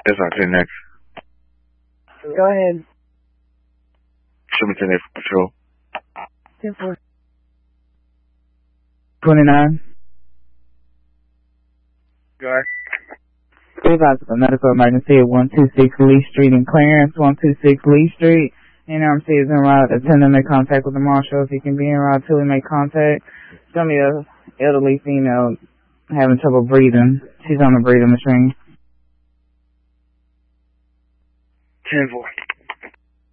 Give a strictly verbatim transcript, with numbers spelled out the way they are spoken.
S R ten next. Go ahead. Show me ten eight for patrol. ten four. twenty-nine. Go ahead. Advise of a medical emergency at one two six Lee Street in Clarence, one two six Lee Street. N R M C is en route. Attendant make contact with the marshal. If he can be en route till he make contact. Show me a elderly female having trouble breathing. She's on the breathing machine. ten four.